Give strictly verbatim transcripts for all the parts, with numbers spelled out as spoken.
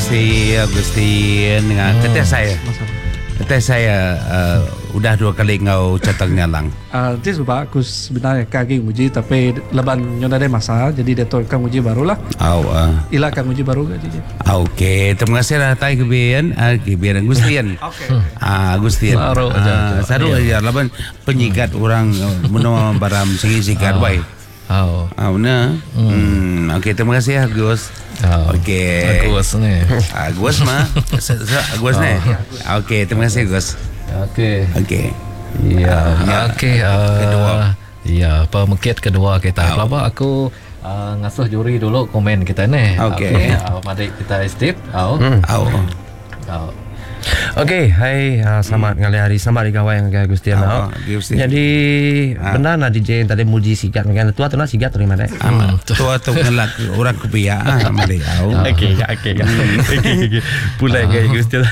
kasih Agustin. Dengan oh. kata saya. Kata saya uh, udah dua kali ngau catang nyalang. Ah, uh, itu bagus sebenarnya kaki uji tapi leban nyonya ada masalah jadi dia kan uji barulah. Au. Uh. Ila kan uji baru gak jadi. Okey, terima kasih dah tai kebian. Ah, kebian Agustin. Okey. Ah, Agustin. Saru aja. Ah, saru aja laban penyikat orang menua baram sigi-sikat baik. Oh. Ah, benar. Hmm. Okey, terima kasih Agus. Oh. Okey. Agus ni. Agus mah. Agus ni. Okey, terima kasih Agus. Okey. Okey. Ya, Ya. okey. Uh, Kedua. Ya, pemikir kedua kita. Pelaba aku uh, ngasuh juri dulu komen kita ni. Okey. Uh, mari kita step. Au. Au. Au. Okey, hai uh, selamat hmm. ngali hari selamat digawai dengan Agustin. Oh, oh. Agustin. Jadi Ah. benda na D J tadi muji sigat dengan tua tu na sigat tu mana? Aman. Tua tu ngelak orang kebia ah mari au. Okey, okey. Okey, pulai ke Agustin.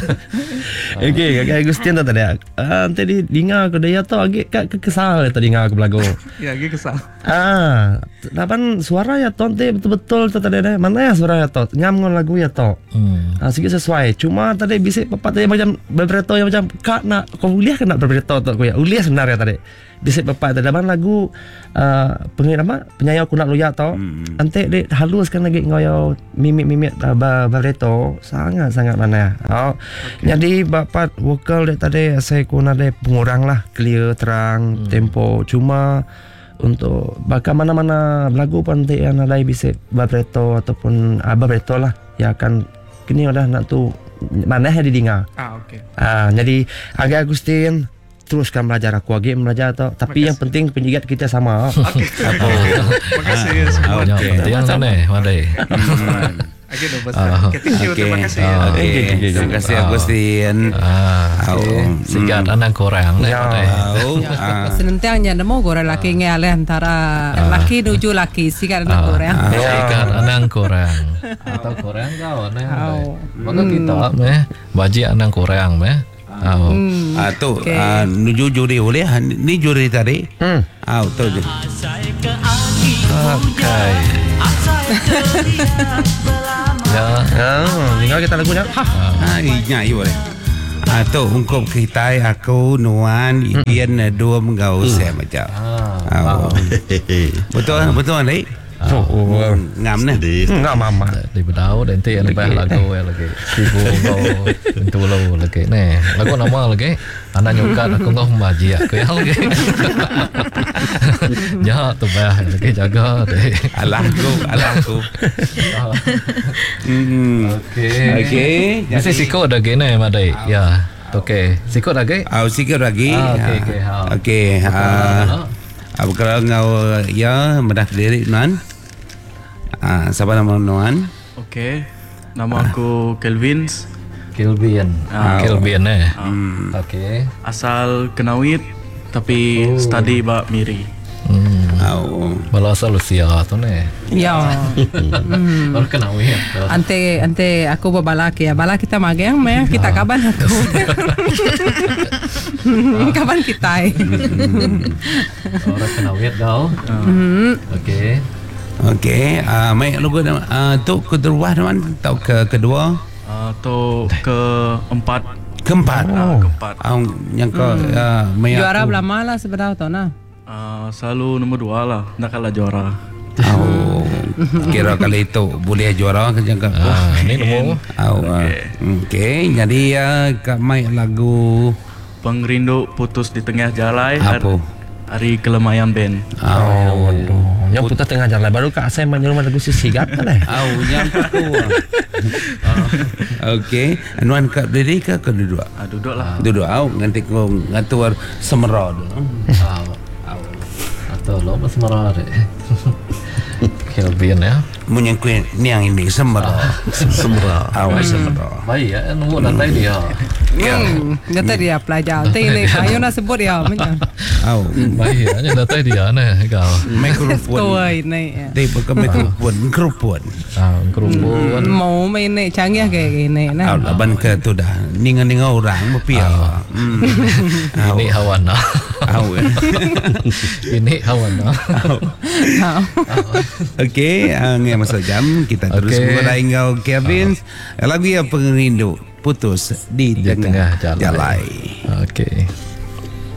Okey, ke Agustin tu tadi. Ah, tadi dengar ke dia tu agak ke kesal tadi dengar ke belagu. Ya, lagi kesal. Ah, dapan suara ya tu betul-betul tu tadi ada. Mana ya suara ya tu? Ngam ngon lagu ya tu. Hmm. Ah, sikit sesuai. Cuma tadi bisik bapak tadi macam berbreto yang macam kak nak kau uliah ke nak berbreto tu aku ya. Uliah sebenarnya tadi. Bisik bapak tadi dapan lagu uh, pengen apa? Penyanyi aku nak luya tu. Hmm. Ante dia haluskan lagi ngoyo mimik-mimik uh, berbreto sangat-sangat mana. Oh. Okay. Jadi bapak vokal dia tadi saya guna dia pengurang lah, clear, terang, hmm. tempo. Cuma untuk bakal mana-mana lagu pun nanti yang ada bisa vibrato ataupun uh, vibrato lah ya akan kini udah nak tu mana yang didengar. Ah, okey. Ah, jadi agak Agustin teruskan belajar aku lagi belajar tu tapi Makasih. yang penting penjigat kita sama. Okey. Terima kasih semua. Ya, Okey. penting sana mari. Okey, dah besar. Okey, thank you. Terima kasih. Ah, Okey. Okey. Terima kasih Agustin. Ah, Au. sigat anak korang ni. Ya. Au. Ah. Senentiangnya namo goreng laki ngeleh antara laki nuju laki sikat anak goreng. Sigat anak korang. Atau korang kau ni. Au. Maka kita meh baji anak korang meh. Au. Ah tu Okey. ah, nuju juri boleh. Ni juri tadi. Hmm. Au tu je. Okey. Ya. Ah, dengar kita lagunya. Ha. Ah, nyanyi boleh. Ah tu ungkap kita aku nuan ian dua menggau saya macam. Ah. Au. Betul betul ni. Oh, oh. Ngam ni. Enggak mama. Di bedau dan ti yang lebih lagu yang lagi. Sibu kau tentu lo lagi. Nih, lagu nama lagi. Anak nyukat aku ngau baji aku yang lagi. Ya, tu bah lagi jaga deh. Alah aku, alah aku. Hmm. Okey. Okey. Mesti sikut ada gini madai. Ya. Okey. Sikut lagi. Au sikit lagi. Ah, okey, okey, ha. Okey. Ah. Apa kalau ngau ya mendah diri nan? Ah, siapa nama nuan? Okey. Nama aku Kelvin. Kelvin. Ah. Kelvin eh. Hmm. Okey. Asal Kenawit tapi study ba Miri. Hmm. Au. Bala asal usia tu ni. Ya. Baru kenal ya. Ante ante aku babalaki ya. Bala kita magang meh kita kaban aku. Kaban kita. Orang kenal ya kau. Okey. Okey. Ah, mai logo ah tu kedua teman atau ke kedua? Atau keempat. Keempat. Ah, keempat. Au yang ke ah, mai Juara aku. belama lah sebenarnya tu nah. Ah, selalu nombor dua lah. Nak kalah juara. Au. Kira kali itu boleh juara ke jangan. Ah, ni nombor. Au. Okey. Jadi ya kak mai lagu Pengrindu putus di tengah jalan. apa? Hari Kelemayan Band. Au. Yang putar tengah jalan baru kak saya main rumah lagu sigat kan eh. Au yang aku. Okey. Anuan kak berdiri ke kedua? Ah, duduk lah. Duduk au nanti kau ngatur semerod. Ah. Atau lo mas marah deh. Kelvin ya. Munyang kuin ni yang ini semerod. Semerod. Au semerod. Baik ya, nombor datang dia. Hmm, kata dia pelajar. Tele ayo nak sebut dia macam. Au. Baik ya, datang dia ni kau. Mikrofon. Koi ni. Dia pakai mikrofon, mikrofon. Ah, kerumbuan. Mau main ni canggih kayak gini nah. Au laban ke tu dah. Ninga-ninga orang berpia. Hmm. Ini hawana. Au. Ini hawana. Okey, ngam masuk jam. Kita terus Okey. mengurai engkau Kevin. Lagu yang pengerindu putus di, Di tengah tengah jalan. jalan. Okey.